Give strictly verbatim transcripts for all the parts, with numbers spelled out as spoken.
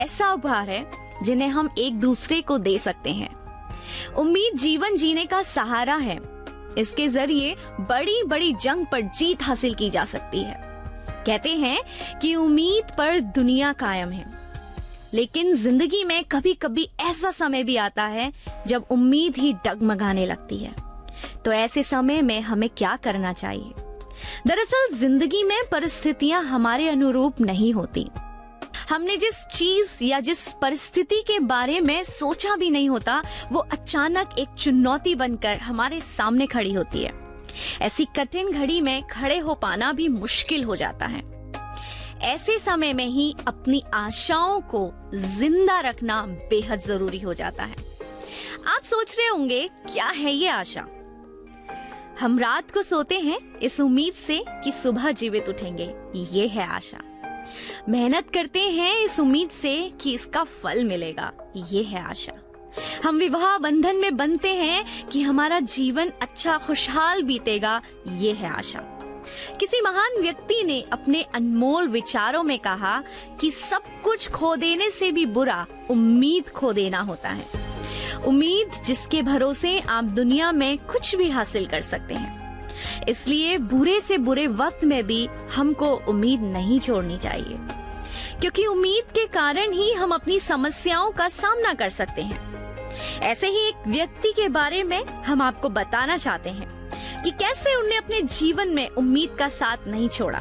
ऐसा उपहार है जिन्हें हम एक दूसरे को दे सकते हैं। उम्मीद जीवन जीने का सहारा है। इसके जरिए बड़ी बड़ी जंग पर जीत हासिल की जा सकती है। कहते हैं कि उम्मीद पर दुनिया कायम है, लेकिन जिंदगी में कभी कभी ऐसा समय भी आता है जब उम्मीद ही डगमगाने लगती है। तो ऐसे समय में हमें क्या करना चाहिए? दरअसल जिंदगी में परिस्थितियां हमारे अनुरूप नहीं होती। हमने जिस चीज या जिस परिस्थिति के बारे में सोचा भी नहीं होता, वो अचानक एक चुनौती बनकर हमारे सामने खड़ी होती है। ऐसी कठिन घड़ी में खड़े हो पाना भी मुश्किल हो जाता है। ऐसे समय में ही अपनी आशाओं को जिंदा रखना बेहद जरूरी हो जाता है। आप सोच रहे होंगे, क्या है ये आशा? हम रात को सोते हैं इस उम्मीद से कि सुबह जीवित उठेंगे, ये है आशा। मेहनत करते हैं इस उम्मीद से कि इसका फल मिलेगा, ये है आशा। हम विवाह बंधन में बंधते हैं कि हमारा जीवन अच्छा खुशहाल बीतेगा, ये है आशा। किसी महान व्यक्ति ने अपने अनमोल विचारों में कहा कि सब कुछ खो देने से भी बुरा उम्मीद खो देना होता है। उम्मीद जिसके भरोसे आप दुनिया में कुछ भी हासिल कर सकते हैं। इसलिए बुरे से बुरे वक्त में भी हमको उम्मीद नहीं छोड़नी चाहिए, क्योंकि उम्मीद के कारण ही हम अपनी समस्याओं का सामना कर सकते हैं। ऐसे ही एक व्यक्ति के बारे में हम आपको बताना चाहते हैं कि कैसे उन्हें अपने जीवन में उम्मीद का साथ नहीं छोड़ा।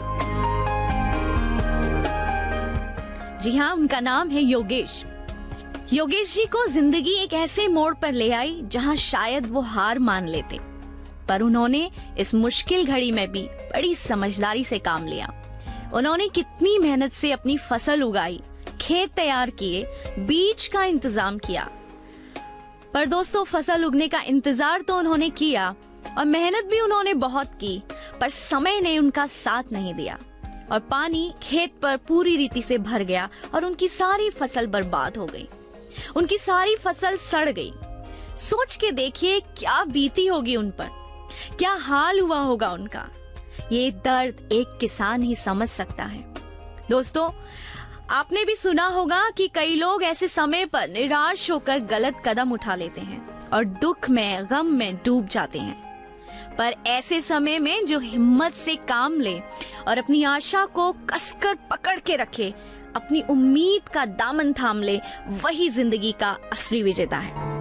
जी हाँ, उनका नाम है योगेश। योगेश जी को जिंदगी एक ऐसे मोड़ पर ले आई जहां शायद वो हार मान लेते, पर उन्होंने इस मुश्किल घड़ी में भी बड़ी समझदारी से काम लिया। उन्होंने कितनी मेहनत से अपनी फसल उगाई, खेत तैयार किए, बीज का इंतजाम किया। पर दोस्तों, फसल उगने का इंतजार तो उन्होंने किया और मेहनत भी उन्होंने बहुत की, पर समय ने उनका साथ नहीं दिया और पानी खेत पर पूरी रीति से भर गया और उनकी सारी फसल बर्बाद हो गई। उनकी सारी फसल सड़ गई। सोच के देखिए क्या बीती होगी उन पर, क्या हाल हुआ होगा उनका। ये दर्द एक किसान ही समझ सकता है। दोस्तों, आपने भी सुना होगा कि कई लोग ऐसे समय पर निराश होकर गलत कदम उठा लेते हैं और दुख में, गम में डूब जाते हैं। पर ऐसे समय में जो हिम्मत से काम ले और अपनी आशा को कसकर पकड़ के रखे, अपनी उम्मीद का दामन थाम ले, वही जिंदगी का असली विजेता है।